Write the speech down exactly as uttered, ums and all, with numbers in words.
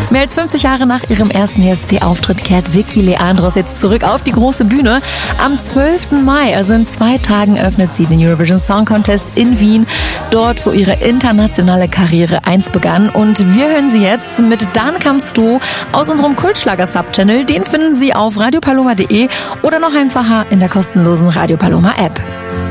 Mehr als fünfzig Jahre nach ihrem ersten E S C-Auftritt kehrt Vicky Leandros jetzt zurück auf die große Bühne. Am zwölften Mai, also in zwei Tagen, öffnet sie den Eurovision Song Contest in Wien. Dort, wo ihre internationale Karriere einst begann. Und wir hören sie jetzt mit Dann kamst du aus unserem Kultschlager-Subchannel. Den finden Sie auf radio paloma punkt de oder noch einfacher in der kostenlosen Radio Paloma App.